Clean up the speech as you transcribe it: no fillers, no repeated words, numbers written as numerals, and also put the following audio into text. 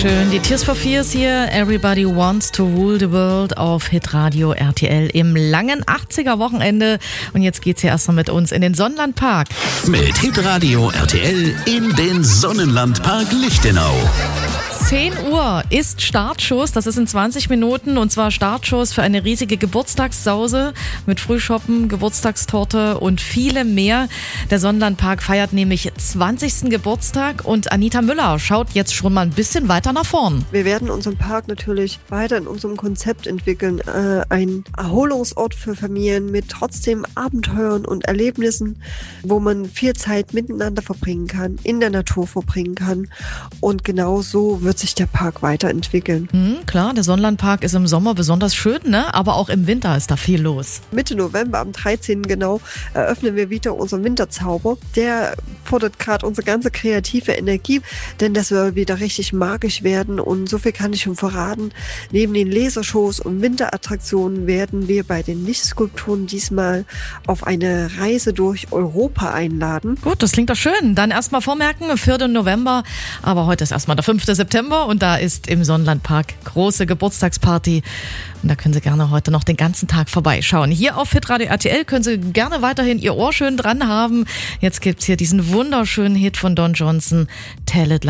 Dankeschön. Die Tears for Fears hier. Everybody wants to rule the world auf Hitradio RTL im langen 80er-Wochenende. Und jetzt geht's hier erstmal mit uns in den Sonnenlandpark. Mit Hitradio RTL in den Sonnenlandpark Lichtenau. 10 Uhr ist Startschuss, das ist in 20 Minuten und zwar Startschuss für eine riesige Geburtstagssause mit Frühschoppen, Geburtstagstorte und vielem mehr. Der Sonnenlandpark feiert nämlich 20. Geburtstag und Anita Müller schaut jetzt schon mal ein bisschen weiter nach vorn. Wir werden unseren Park natürlich weiter in unserem Konzept entwickeln. Ein Erholungsort für Familien mit trotzdem Abenteuern und Erlebnissen, wo man viel Zeit miteinander verbringen kann, in der Natur verbringen kann und genau so wird sich der Park weiterentwickeln. Klar, der Sonnenlandpark ist im Sommer besonders schön, ne? Aber auch im Winter ist da viel los. Mitte November, am 13. genau, eröffnen wir wieder unseren Winterzauber. Der fordert gerade unsere ganze kreative Energie, denn das soll wieder richtig magisch werden und so viel kann ich schon verraten. Neben den Lasershows und Winterattraktionen werden wir bei den Lichtskulpturen diesmal auf eine Reise durch Europa einladen. Gut, das klingt doch schön. Dann erstmal vormerken, 4. November, aber heute ist erstmal der 5. September und da ist im Sonnenlandpark große Geburtstagsparty und da können Sie gerne heute noch den ganzen Tag vorbeischauen. Hier auf Hitradio RTL können Sie gerne weiterhin Ihr Ohr schön dran haben. Jetzt gibt's hier diesen wunderschönen Hit von Don Johnson, Tell It Like